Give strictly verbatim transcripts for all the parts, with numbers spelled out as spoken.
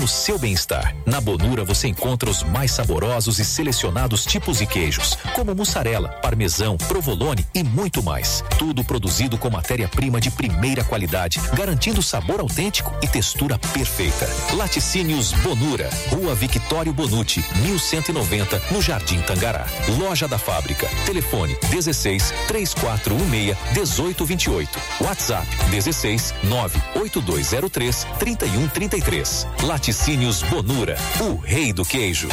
pelo seu bem-estar. Na Bonura você encontra os mais saborosos e selecionados tipos de queijos, como mussarela, parmesão, provolone e muito mais. Tudo produzido com matéria-prima de primeira qualidade, garantindo sabor autêntico e textura perfeita. Laticínios Bonura, Rua Victório Bonucci, mil cento e noventa, no Jardim Tangará. Loja da Fábrica. Telefone dezesseis, três quatro um seis, dezoito vinte e oito. WhatsApp dezesseis, nove oito dois zero três, trinta e um trinta e três. Laticínios Bonura, o rei do queijo.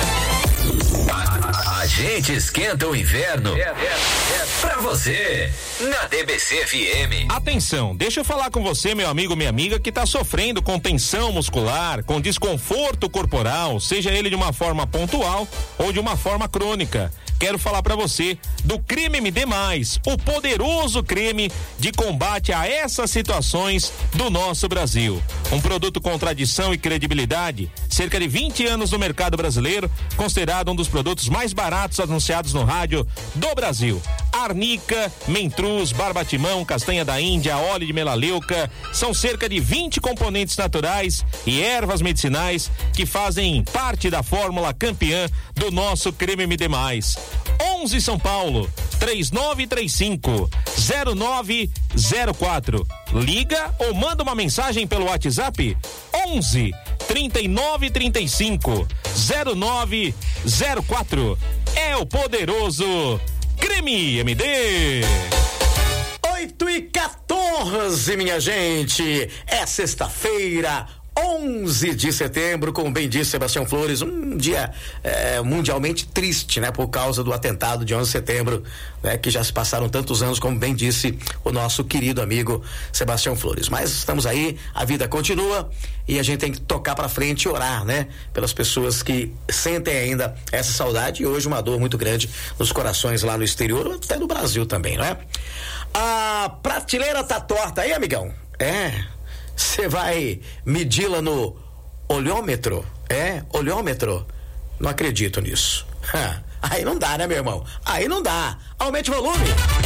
A, a gente esquenta o inverno é, é, é pra você na D B C F M. Atenção, deixa eu falar com você, meu amigo, minha amiga, que tá sofrendo com tensão muscular, com desconforto corporal, seja ele de uma forma pontual ou de uma forma crônica. Quero falar pra você do Creme M D mais, o poderoso creme de combate a essas situações do nosso Brasil. Um produto com tradição e credibilidade, cerca de vinte anos no mercado brasileiro, considerado um dos produtos mais baratos anunciados no rádio do Brasil. Arnica, mentruz, barbatimão, castanha da Índia, óleo de melaleuca, são cerca de vinte componentes naturais e ervas medicinais que fazem parte da fórmula campeã do nosso Creme M D mais. onze São Paulo, três nove três cinco, zero nove zero quatro. Liga ou manda uma mensagem pelo WhatsApp onze, trinta e nove, trinta e cinco, zero nove zero quatro. É o poderoso Creme M D. oito e quatorze, minha gente. É sexta-feira, onze de setembro, como bem disse Sebastião Flores, um dia é, mundialmente triste, né? Por causa do atentado de onze de setembro, né? Que já se passaram tantos anos, como bem disse o nosso querido amigo Sebastião Flores. Mas estamos aí, a vida continua e a gente tem que tocar pra frente e orar, né? Pelas pessoas que sentem ainda essa saudade e hoje uma dor muito grande nos corações lá no exterior, até no Brasil também, não é? A prateleira tá torta aí, amigão? É... Você vai medi-la no olhômetro? É, olhômetro? Não acredito nisso. Aí não dá, né, meu irmão? Aí não dá. Aumente o volume.